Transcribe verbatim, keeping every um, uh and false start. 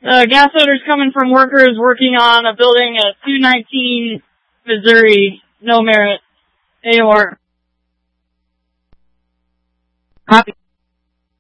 The gas odor's coming from workers working on a building at two nineteen Missouri. No merit. A O R. Copy.